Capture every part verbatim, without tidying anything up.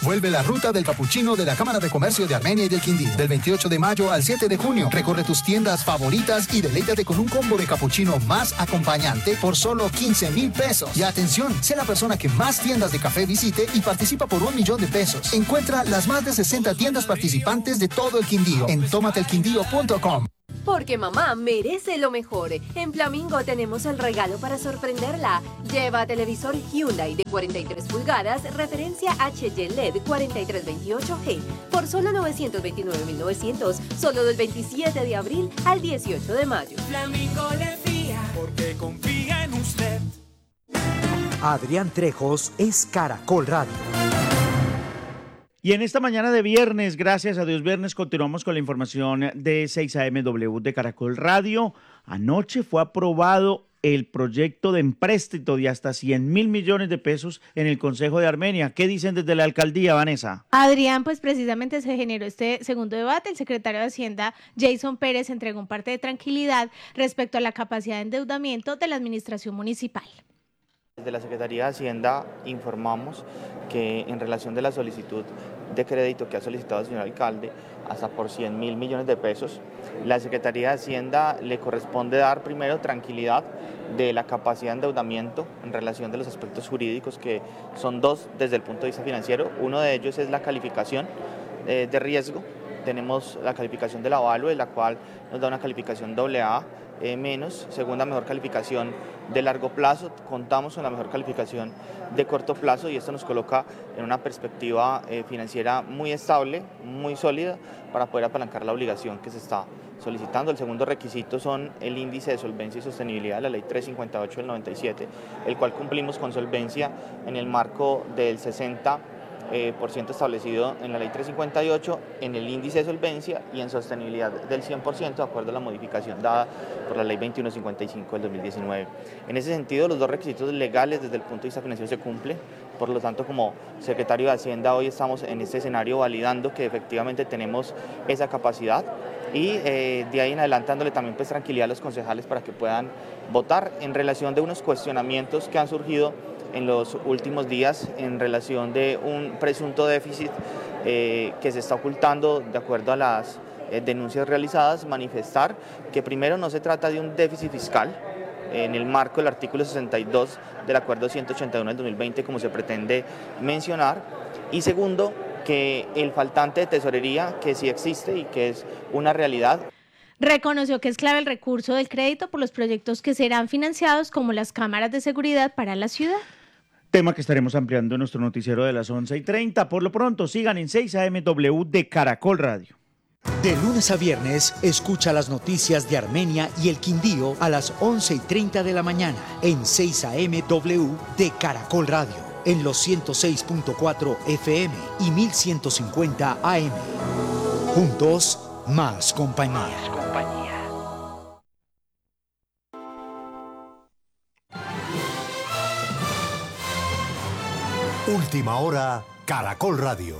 Vuelve la ruta del capuchino de la Cámara de Comercio de Armenia y del Quindío. Del veintiocho de mayo al siete de junio. Recorre tus tiendas favoritas y deleítate con un combo de capuchino más acompañante por solo quince mil pesos. Y atención, sé la persona que más tiendas de café visite y participa por un millón de pesos. Encuentra las más de sesenta tiendas participantes de todo el Quindío en tomatelquindío punto com. Porque mamá merece lo mejor. En Flamingo tenemos el regalo para sorprenderla. Lleva televisor Hyundai de cuarenta y tres pulgadas, referencia H D L E D cuarenta y tres veintiocho G, por solo novecientos veintinueve mil novecientos, solo del veintisiete de abril al dieciocho de mayo. Flamingo le fía, porque confía en usted. Adrián Trejos es Caracol Radio. Y en esta mañana de viernes, gracias a Dios viernes, continuamos con la información de seis A M W de Caracol Radio. Anoche fue aprobado el proyecto de empréstito de hasta cien mil millones de pesos en el Consejo de Armenia. ¿Qué dicen desde la alcaldía, Vanessa? Adrián, pues precisamente se generó este segundo debate. El secretario de Hacienda, Jason Pérez, entregó un parte de tranquilidad respecto a la capacidad de endeudamiento de la administración municipal. Desde la Secretaría de Hacienda informamos que en relación de la solicitud de crédito que ha solicitado el señor alcalde, hasta por cien mil millones de pesos, la Secretaría de Hacienda le corresponde dar primero tranquilidad de la capacidad de endeudamiento en relación de los aspectos jurídicos, que son dos desde el punto de vista financiero. Uno de ellos es la calificación eh, de riesgo. Tenemos la calificación del avalúo, la cual nos da una calificación doble A eh, menos, segunda mejor calificación de largo plazo, contamos con la mejor calificación de corto plazo y esto nos coloca en una perspectiva eh, financiera muy estable, muy sólida para poder apalancar la obligación que se está solicitando. El segundo requisito son el índice de solvencia y sostenibilidad de la ley trescientos cincuenta y ocho del noventa y siete, el cual cumplimos con solvencia en el marco del sesenta Eh, por ciento establecido en la ley trescientos cincuenta y ocho, en el índice de solvencia y en sostenibilidad del cien por ciento de acuerdo a la modificación dada por la ley veintiuno cincuenta y cinco del dos mil diecinueve. En ese sentido, los dos requisitos legales desde el punto de vista financiero se cumplen. Por lo tanto, como secretario de Hacienda, hoy estamos en este escenario validando que efectivamente tenemos esa capacidad y eh, de ahí en adelante dándole también pues tranquilidad a los concejales para que puedan votar en relación de unos cuestionamientos que han surgido en los últimos días en relación de un presunto déficit eh, que se está ocultando de acuerdo a las eh, denuncias realizadas. Manifestar que primero no se trata de un déficit fiscal en el marco del artículo sesenta y dos del acuerdo ciento ochenta y uno del dos mil veinte como se pretende mencionar, y segundo que el faltante de tesorería que sí existe y que es una realidad. Reconoció que es clave el recurso del crédito por los proyectos que serán financiados como las cámaras de seguridad para la ciudad. Tema que estaremos ampliando en nuestro noticiero de las once y treinta. Por lo pronto, sigan en seis A M W de Caracol Radio. De lunes a viernes, escucha las noticias de Armenia y el Quindío a las once y treinta de la mañana en seis A M W de Caracol Radio, en los ciento seis punto cuatro F M y mil ciento cincuenta A M. Juntos, más compañía. Más compañía. Última hora, Caracol Radio.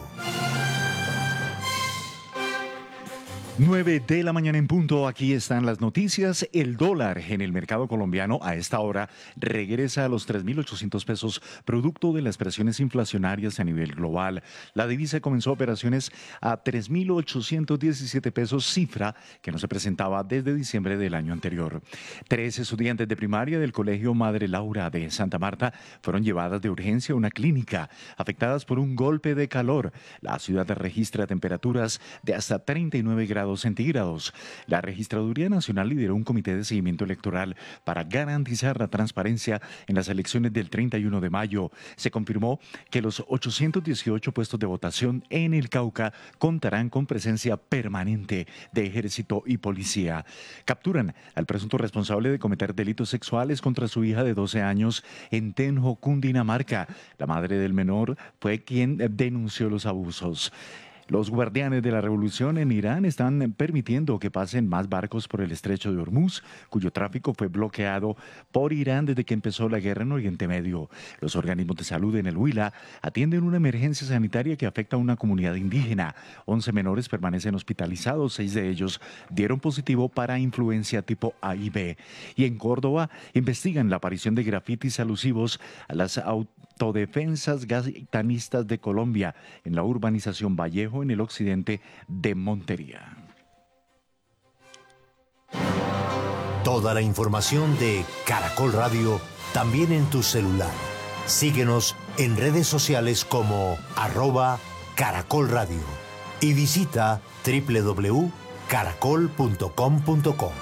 nueve de la mañana en punto, aquí están las noticias. El dólar en el mercado colombiano a esta hora regresa a los tres mil ochocientos pesos, producto de las presiones inflacionarias a nivel global. La divisa comenzó operaciones a tres mil ochocientos diecisiete pesos, cifra que no se presentaba desde diciembre del año anterior. Tres estudiantes de primaria del Colegio Madre Laura de Santa Marta fueron llevadas de urgencia a una clínica, afectadas por un golpe de calor. La ciudad registra temperaturas de hasta treinta y nueve grados centígrados. La Registraduría Nacional lideró un comité de seguimiento electoral para garantizar la transparencia en las elecciones del treinta y uno de mayo. Se confirmó que los ochocientos dieciocho puestos de votación en el Cauca contarán con presencia permanente de ejército y policía. Capturan al presunto responsable de cometer delitos sexuales contra su hija de doce años en Tenjo, Cundinamarca. La madre del menor fue quien denunció los abusos. Los guardianes de la revolución en Irán están permitiendo que pasen más barcos por el estrecho de Hormuz, cuyo tráfico fue bloqueado por Irán desde que empezó la guerra en Oriente Medio. Los organismos de salud en el Huila atienden una emergencia sanitaria que afecta a una comunidad indígena. once menores permanecen hospitalizados, seis de ellos dieron positivo para influencia tipo A y B. Y en Córdoba investigan la aparición de grafitis alusivos a las autoridades Autodefensas Gaitanistas de Colombia, en la urbanización Vallejo, en el occidente de Montería. Toda la información de Caracol Radio también en tu celular. Síguenos en redes sociales como arroba Caracol Radio y visita doble u doble u doble u punto caracol punto com punto co.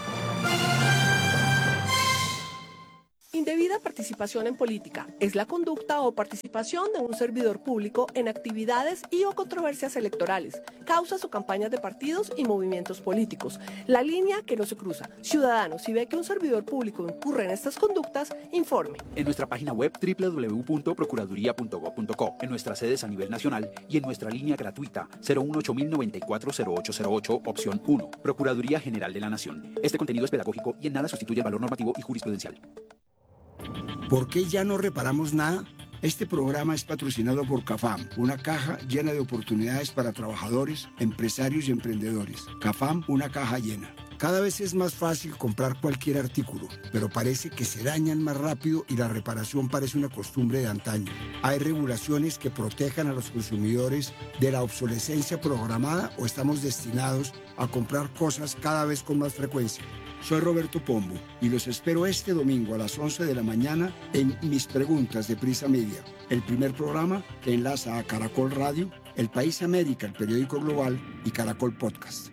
Indebida participación en política es la conducta o participación de un servidor público en actividades y o controversias electorales, causas o campañas de partidos y movimientos políticos. La línea que no se cruza. Ciudadano, si ve que un servidor público incurre en estas conductas, informe. En nuestra página web doble u doble u doble u punto procuraduría punto gob punto co, en nuestras sedes a nivel nacional y en nuestra línea gratuita cero uno ocho nueve cuatro cero ocho cero ocho, opción uno. Procuraduría General de la Nación. Este contenido es pedagógico y en nada sustituye el valor normativo y jurisprudencial. ¿Por qué ya no reparamos nada? Este programa es patrocinado por CAFAM, una caja llena de oportunidades para trabajadores, empresarios y emprendedores. CAFAM, una caja llena. Cada vez es más fácil comprar cualquier artículo, pero parece que se dañan más rápido y la reparación parece una costumbre de antaño. ¿Hay regulaciones que protejan a los consumidores de la obsolescencia programada o estamos destinados a comprar cosas cada vez con más frecuencia? Soy Roberto Pombo y los espero este domingo a las once de la mañana en Mis Preguntas de Prisa Media, el primer programa que enlaza a Caracol Radio, El País América, el periódico global y Caracol Podcast.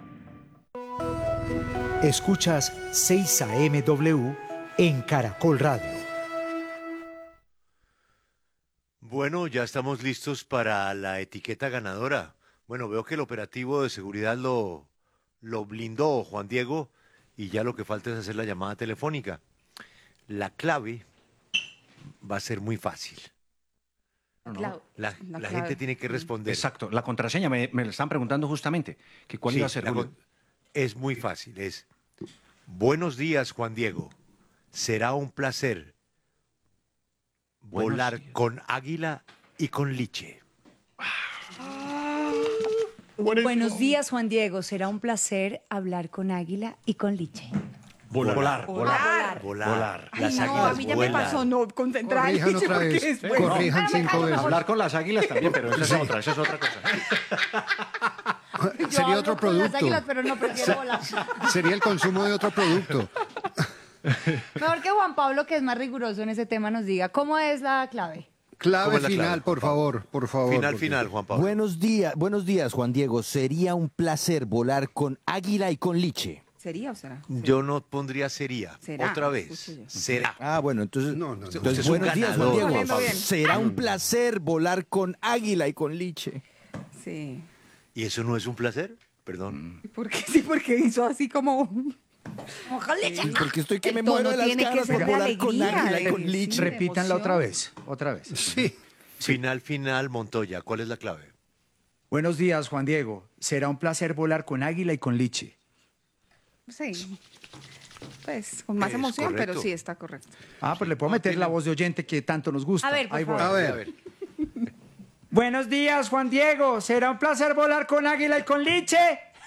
Escuchas seis A M W en Caracol Radio. Bueno, ya estamos listos para la etiqueta ganadora. Bueno, veo que el operativo de seguridad lo, lo blindó Juan Diego. Y ya lo que falta es hacer la llamada telefónica. La clave va a ser muy fácil. No, la, la, la la clave. gente tiene que responder. Exacto, la contraseña me, me la están preguntando justamente. Que ¿Cuál Sí, iba a ser? la con- es muy fácil. Es buenos días, Juan Diego. Será un placer Buenos volar días. con águila y con liche. Buenos días, Juan Diego. Será un placer hablar con Águila y con Liche. Volar, volar, volar. Volar. Volar. Ay, Las no, águilas a mí ya vuelan. me pasó no concentrar. Corrijan Liche, otra porque vez. después- Corrijan No, cinco veces. Hablar con las águilas también, pero esa es otra, esa es otra cosa. yo Sería hablo otro con las producto. águilas, pero no prefiero volar. Sería el consumo de otro producto. Mejor que Juan Pablo, que es más riguroso en ese tema, nos diga cómo es la clave. ¿Cómo Clave es la final, clave? por favor, por favor. Final, porque- final, Juan Pablo. Buenos días, buenos días, Juan Diego. Sería un placer volar con águila y con liche. ¿Sería o será? Yo no pondría sería. Será. Otra vez. Escucho yo. Será. Ah, bueno, entonces, No, no, no. Usted entonces es un buenos días, Juan ganador, Diego. Juan Pablo. Será un placer volar con águila y con liche. Sí. ¿Y eso no es un placer? Perdón. ¿Por qué? Sí, porque hizo así como... Ojalá. Porque estoy que El me muero tono de las tiene que ganas ser por de volar con alegría, águila y de- con sí. liche. Repítanla emoción. otra vez, otra vez. Sí. Final, final, Montoya. ¿Cuál es la clave? Buenos días, Juan Diego. Será un placer volar con águila y con liche. Sí. Pues con más Es emoción, correcto. pero sí está correcto. Ah, pues le puedo meter la voz de oyente que tanto nos gusta. A ver, por Ahí voy. favor. A ver. Buenos días, Juan Diego. Será un placer volar con águila y con liche.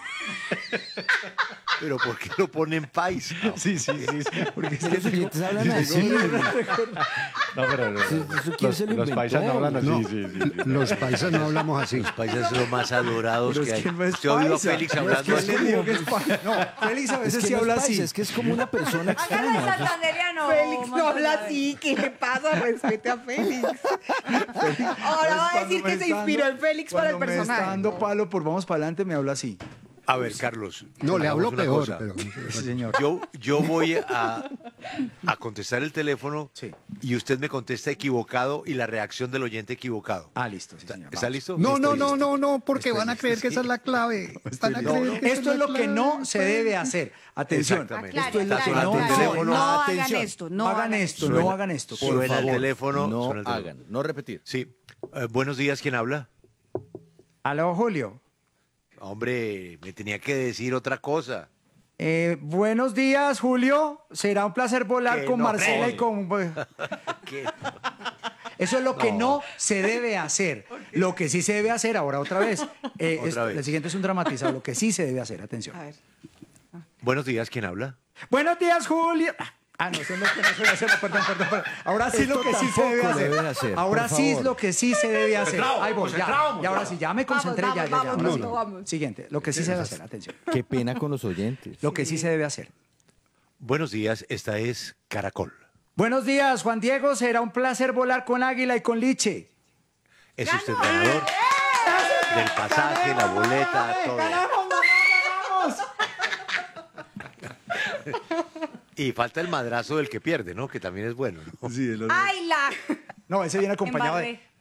Pero ¿por qué lo ponen paisa? Sí, sí, sí. sí, porque Pero los oyentes hablan así. No, pero no, ¿Eso- eso quién se lo los inventó? paisas no hablan así. No, sí, sí, sí. los paisas no hablamos así. Los paisas son los más adorados Pero que es hay. que no es ¿Usted ha oído a paisa. Félix No, hablando es que así? le digo que es paisa. No, Félix a Es veces que sí no es habla paisa, así. es que es como una persona extraña. Santanderiano. Félix no habla así, ¿qué le pasa? Respete a Félix. Ahora va a decir que se inspiró en Félix para el Cuando me está personaje. dando palo por vamos para adelante, me habla así. A ver, Carlos. No, le hagamos habló una peor. cosa. Pero... Sí, señor. Yo, yo voy a, a contestar el teléfono Sí. y usted me contesta equivocado y la reacción del oyente equivocado. Ah, listo, sí, señor. ¿Está Vamos. listo? No, no, Estoy no, listo. no, no, porque Estoy van a listo, creer que sí. esa es la clave. Van a creer que Esto esa es lo la que no clave, se pues. debe hacer. Atención. Exactamente. Aclare, Esto es lo que aclare, no, Suena el aclare. teléfono. No hagan Atención. esto, no hagan esto, Suena- no hagan esto. por Suena el favor. teléfono. No suena el teléfono. hagan, no repetir. Sí. Eh, buenos días, ¿quién habla? Aló, Julio. Hombre, me tenía que decir otra cosa. Eh, buenos días, Julio. Será un placer volar Que con no, Marcela y joder. con... ¿Qué? Eso es lo que No. no se debe hacer. Lo que sí se debe hacer, ahora otra vez. Eh, Otra es- vez. El siguiente es un dramatizado. Lo que sí se debe hacer, atención. A ver. Buenos días, ¿quién habla? Buenos días, Julio. Ah, Ah, no, eso es lo que no se debe hacer. No, perdón, perdón, perdón. Ahora sí Esto lo que sí se tampoco debe hacer. deben hacer, Ahora por sí es favor. lo que sí se debe hacer. Concentrado, Ahí voy, ya. concentrado, Y ahora sí, ya me Vamos, concentré, vamos, ya, ya, ya. vamos, ahora sí. Tito, vamos. Siguiente, lo que sí se debe hacer, atención. Qué pena con los oyentes. Lo que sí se debe hacer. Buenos días, esta es Caracol. Buenos días, Juan Diego. Será un placer volar con Águila y con Liche. Es usted ganador del pasaje, la boleta, todo. Y falta el madrazo del que pierde, ¿no? Que también es bueno, ¿no? Sí, el ¡Ay, la! No, ese viene acompañado de... Embarré.